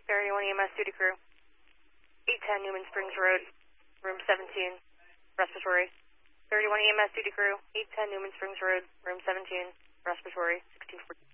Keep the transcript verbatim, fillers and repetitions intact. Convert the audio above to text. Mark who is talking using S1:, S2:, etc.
S1: thirty-one E M S duty crew. eight ten Newman Springs Road, room seventeen, respiratory. thirty-one E M S duty crew, eight ten Newman Springs Road, room seventeen, respiratory, sixteen forty.